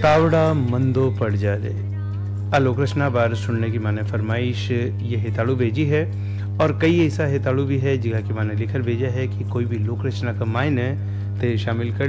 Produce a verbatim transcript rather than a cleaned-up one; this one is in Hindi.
तावड़ा मंदो पड़ जा रे। आ लोक रचना बार सुनने की माने फरमाइश ये हेताड़ू भेजी है और कई ऐसा हेताड़ू भी है जिगा की माने लिखर भेजा है कि कोई भी लोक रचना का मायने ते शामिल कर